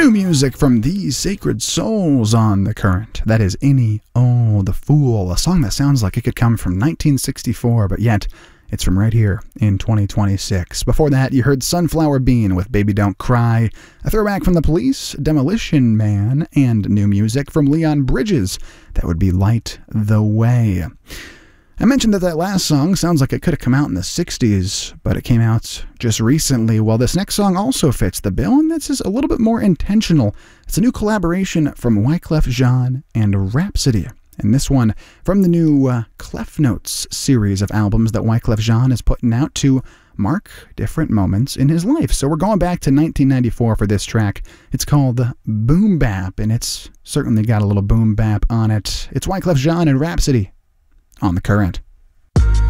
New music from These Sacred Souls on The Current. That is Any Old Fool, a song that sounds like it could come from 1964, but yet it's from right here in 2026. Before that, you heard Sunflower Bean with Baby Don't Cry, a throwback from The Police, Demolition Man, and new music from Leon Bridges. That would be Light the Way. I mentioned that last song sounds like it could have come out in the 60s, but it came out just recently. Well, this next song also fits the bill, and this is a little bit more intentional. It's a new collaboration from Wyclef Jean and Rhapsody, and this one from the new Clef Notes series of albums that Wyclef Jean is putting out to mark different moments in his life. So we're going back to 1994 for this track. It's called Boom Bap, and it's certainly got a little boom bap on it. It's Wyclef Jean and Rhapsody on The Current.